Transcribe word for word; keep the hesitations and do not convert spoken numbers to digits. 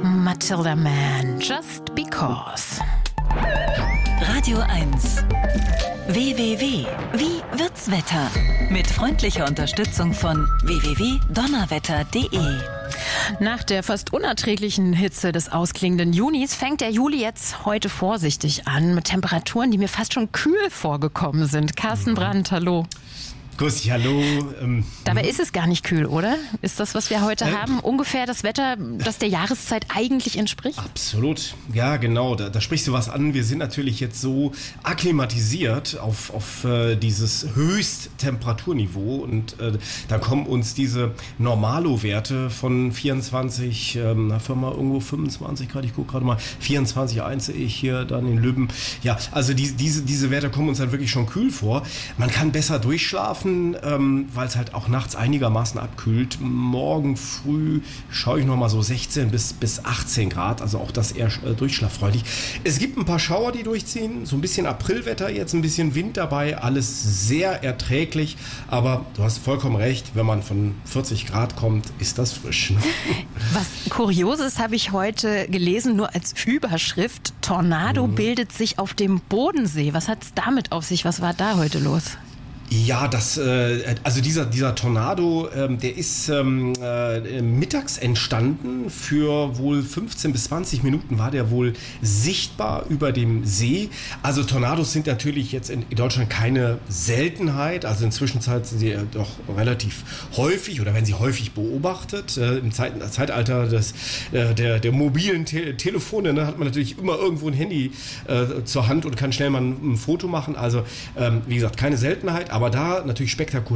Matilda Mann, Just Because. Radio eins. W W W. Wie wird's Wetter? Mit freundlicher Unterstützung von w w w punkt donnerwetter punkt d e. Nach der fast unerträglichen Hitze des ausklingenden Junis fängt der Juli jetzt heute vorsichtig an mit Temperaturen, die mir fast schon kühl vorgekommen sind. Carsten Brandt, hallo. Grüß dich, hallo. Ähm, Dabei ist es gar nicht kühl, oder? Ist das, was wir heute äh, haben, ungefähr das Wetter, das der Jahreszeit eigentlich entspricht? Absolut. Ja, genau. Da, da sprichst du was an. Wir sind natürlich jetzt so akklimatisiert auf, auf äh, dieses Höchsttemperaturniveau und äh, da kommen uns diese Normalo-Werte von vierundzwanzig, ähm, na, mal irgendwo fünfundzwanzig Grad, ich gucke gerade mal, vierundzwanzig Komma eins sehe ich hier dann in Lübben. Ja, also die, diese, diese Werte kommen uns dann wirklich schon kühl vor. Man kann besser durchschlafen. Ähm, weil es halt auch nachts einigermaßen abkühlt. Morgen früh schaue ich nochmal so sechzehn bis, bis achtzehn Grad, also auch das eher äh, durchschlaffreundlich. Es gibt ein paar Schauer, die durchziehen, so ein bisschen Aprilwetter, jetzt ein bisschen Wind dabei, alles sehr erträglich, aber du hast vollkommen recht, wenn man von vierzig Grad kommt, ist das frisch. Ne? Was Kurioses habe ich heute gelesen, nur als Überschrift. Tornado mhm. bildet sich auf dem Bodensee. Was hat es damit auf sich? Was war da heute los? Ja, das, äh, also dieser, dieser Tornado, ähm, der ist ähm, äh, mittags entstanden. Für wohl fünfzehn bis zwanzig Minuten war der wohl sichtbar über dem See. Also Tornados sind natürlich jetzt in Deutschland keine Seltenheit. Also inzwischen sind sie doch relativ häufig oder werden sie häufig beobachtet. Äh, Im Zeit, Zeitalter des, äh, der, der mobilen Te- Telefone ne, hat man natürlich immer irgendwo ein Handy äh, zur Hand und kann schnell mal ein, ein Foto machen. Also ähm, wie gesagt, keine Seltenheit. Aber da natürlich spektakulär.